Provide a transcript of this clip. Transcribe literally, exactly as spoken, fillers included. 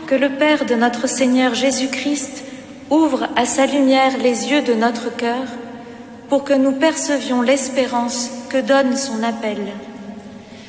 que le Père de notre Seigneur Jésus-Christ ouvre à sa lumière les yeux de notre cœur pour que nous percevions l'espérance que donne son appel.